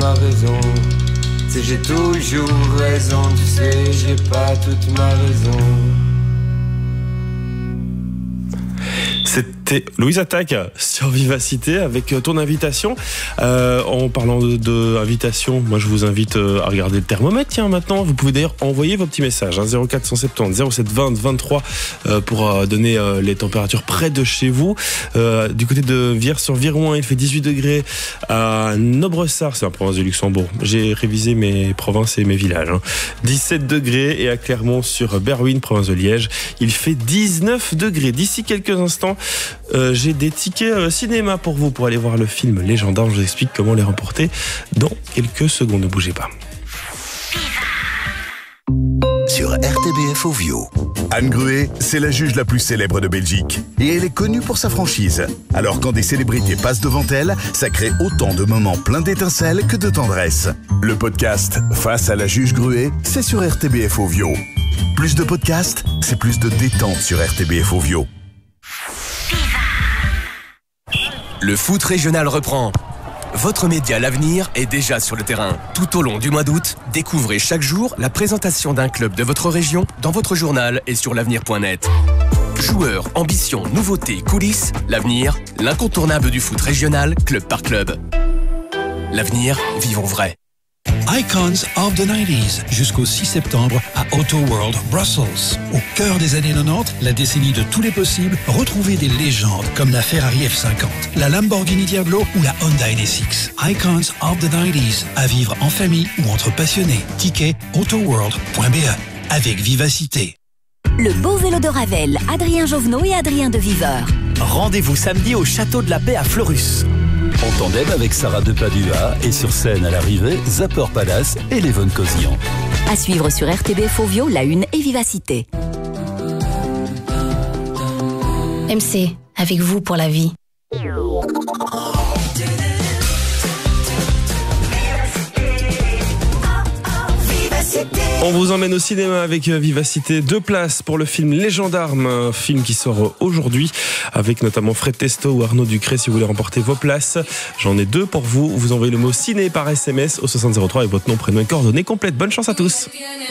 ma raison. Tu sais, j'ai toujours raison, tu sais, j'ai pas toute ma raison. C'était Louise Attaque sur Vivacité avec ton invitation. En parlant de invitation, moi je vous invite à regarder le thermomètre. Tiens, maintenant, vous pouvez d'ailleurs envoyer vos petits messages. 0470 07 20 23 pour donner les températures près de chez vous. Du côté de Vierre sur Virouin, il fait 18 degrés. À Nobressart, c'est la province du Luxembourg. J'ai révisé mes provinces et mes villages. 17 degrés. Et à Clermont sur Berwyn, province de Liège, il fait 19 degrés. D'ici quelques instants, j'ai des tickets cinéma pour vous pour aller voir le film Les Gendarmes. Je vous explique comment les remporter dans quelques secondes. Ne bougez pas. Sur RTBF Ovio. Anne Gruet, c'est la juge la plus célèbre de Belgique. Et elle est connue pour sa franchise. Alors quand des célébrités passent devant elle, ça crée autant de moments pleins d'étincelles que de tendresse. Le podcast Face à la juge Gruet, c'est sur RTBF Ovio. Plus de podcasts, c'est plus de détente sur RTBF Ovio. Le foot régional reprend. Votre média L'Avenir est déjà sur le terrain. Tout au long du mois d'août, découvrez chaque jour la présentation d'un club de votre région dans votre journal et sur l'avenir.net. Joueurs, ambitions, nouveautés, coulisses, L'Avenir, l'incontournable du foot régional, club par club. L'Avenir, vivons vrai. Icons of the 90s, jusqu'au 6 septembre à Auto World Brussels. Au cœur des années 90, la décennie de tous les possibles, retrouvez des légendes comme la Ferrari F50, la Lamborghini Diablo ou la Honda NSX. Icons of the 90s, à vivre en famille ou entre passionnés. Ticket autoworld.be, avec vivacité. Le beau vélo de Ravel, Adrien Jovenot et Adrien de Viveur. Rendez-vous samedi au Château de la Paix à Fleurus. En tandem avec Sarah Depadua et sur scène à l'arrivée, Zapper Palace et Lévon Cosian. À suivre sur RTBF Ovio, La Une et Vivacité. MC, avec vous pour la vie. On vous emmène au cinéma avec Vivacité. 2 places pour le film Les Gendarmes, un film qui sort aujourd'hui avec notamment Fred Testo ou Arnaud Ducré. Si vous voulez remporter vos places, j'en ai 2 pour vous. Vous envoyez le mot ciné par SMS au 6003 avec votre nom, prénom et coordonnées complètes. Bonne chance à tous.